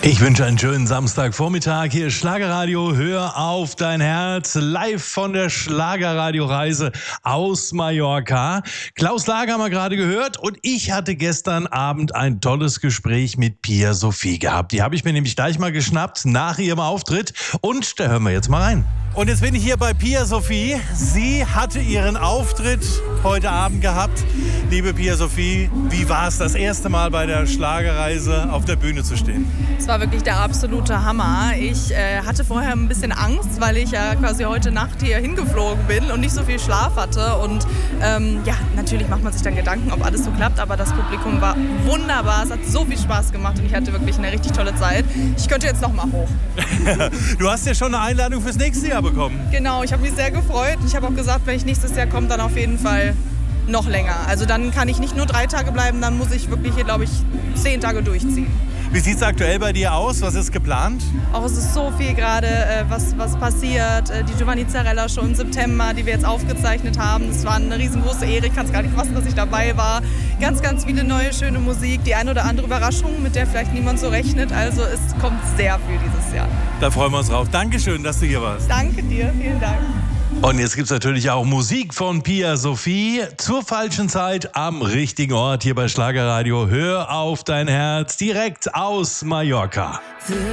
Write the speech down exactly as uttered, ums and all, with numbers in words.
Ich wünsche einen schönen Samstagvormittag. Hier ist Schlagerradio, hör auf dein Herz, live von der Schlagerradio-Reise aus Mallorca. Klaus Lager haben wir gerade gehört und ich hatte gestern Abend ein tolles Gespräch mit Pia Sophie gehabt. Die habe ich mir nämlich gleich mal geschnappt nach ihrem Auftritt und da hören wir jetzt mal rein. Und jetzt bin ich hier bei Pia Sophie. Sie hatte ihren Auftritt heute Abend gehabt. Liebe Pia Sophie, wie war es das erste Mal bei der Schlagerreise auf der Bühne zu stehen? Es war wirklich der absolute Hammer. Ich äh, hatte vorher ein bisschen Angst, weil ich ja quasi heute Nacht hier hingeflogen bin und nicht so viel Schlaf hatte. Und ähm, ja, natürlich macht man sich dann Gedanken, ob alles so klappt. Aber das Publikum war wunderbar. Es hat so viel Spaß gemacht und ich hatte wirklich eine richtig tolle Zeit. Ich könnte jetzt noch mal hoch. Du hast ja schon eine Einladung fürs nächste Jahr bekommen. Genau, ich habe mich sehr gefreut. Ich habe auch gesagt, wenn ich nächstes Jahr komme, dann auf jeden Fall noch länger. Also dann kann ich nicht nur drei Tage bleiben, dann muss ich wirklich hier, glaube ich, zehn Tage durchziehen. Wie sieht es aktuell bei dir aus? Was ist geplant? Auch es ist so viel gerade, äh, was, was passiert. Äh, die Giovanni Zarella Show im September, die wir jetzt aufgezeichnet haben. Das war eine riesengroße Ehre. Ich kann es gar nicht fassen, dass ich dabei war. Ganz, ganz viele neue, schöne Musik. Die eine oder andere Überraschung, mit der vielleicht niemand so rechnet. Also es kommt sehr viel dieses Jahr. Da freuen wir uns drauf. Dankeschön, dass du hier warst. Danke dir, vielen Dank. Und jetzt gibt es natürlich auch Musik von Pia Sophie zur falschen Zeit am richtigen Ort hier bei Schlagerradio. Hör auf dein Herz direkt aus Mallorca.